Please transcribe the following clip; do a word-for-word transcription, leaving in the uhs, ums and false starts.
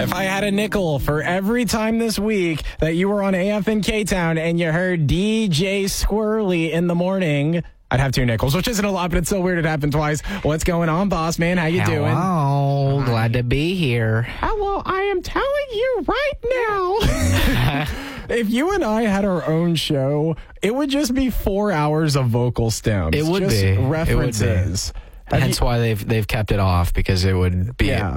If I had a nickel for every time this week that you were on A F N K-Town and you heard D J Squirrely in the morning, I'd have two nickels, which isn't a lot, but it's so weird it happened twice. What's going on, boss man? How you Hello. doing? Hello. Glad to be here. Hello, I am telling you right now. If you and I had our own show, it would just be four hours of vocal stems. It would just be. references. It would be. Hence you, why they've they've kept it off, because it would be yeah.